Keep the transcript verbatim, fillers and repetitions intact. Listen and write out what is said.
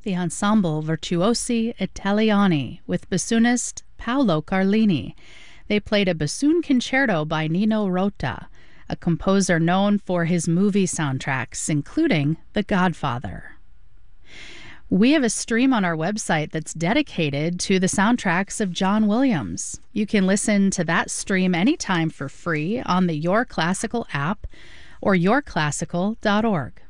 the Ensemble Virtuosi Italiani with bassoonist Paolo Carlini. They played a bassoon concerto by Nino Rota, a composer known for his movie soundtracks, including The Godfather. We have a stream on our website that's dedicated to the soundtracks of John Williams. You can listen to that stream anytime for free on the Your Classical app or your classical dot org.